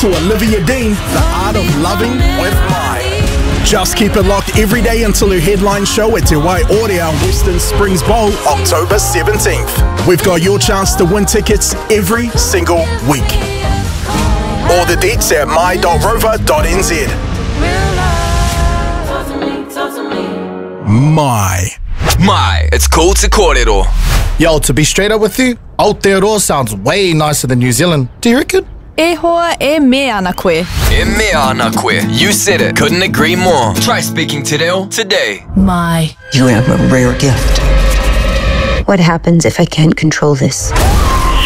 to Olivia Dean, The Art of Loving with Mai. Just keep it locked every day until her headline show at Te Wai Orea Western Springs Bowl, October 17th. We've got your chance to win tickets every single week. All the deets at mai.rover.nz. Mai, it's cool to kōrero. Yo, to be straight up with you, Aotearoa sounds way nicer than New Zealand. Do you reckon? E hoa e mea ana koe. E mea ana koe. You said it. Couldn't agree more. Try speaking te reo today. Mai. You have a rare gift. What happens if I can't control this?